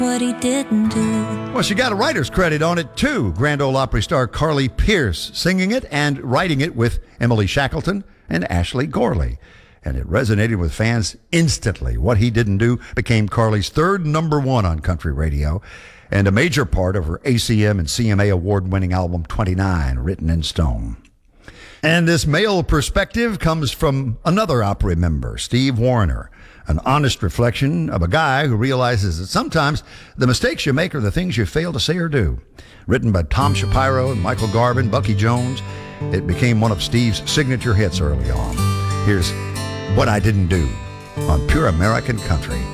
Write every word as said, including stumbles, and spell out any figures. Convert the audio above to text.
what he didn't do. Well, she got a writer's credit on it, too. Grand Ole Opry star Carly Pearce singing it and writing it with Emily Shackleton and Ashley Gorley. And it resonated with fans instantly. What He Didn't Do became Carly's third number one on country radio and a major part of her A C M and C M A award-winning album twenty-nine, Written in Stone. And this male perspective comes from another Opry member, Steve Wariner, an honest reflection of a guy who realizes that sometimes the mistakes you make are the things you fail to say or do. Written by Tom Shapiro and Michael Garvin, Bucky Jones, it became one of Steve's signature hits early on. Here's What I Didn't Do on Pure American Country.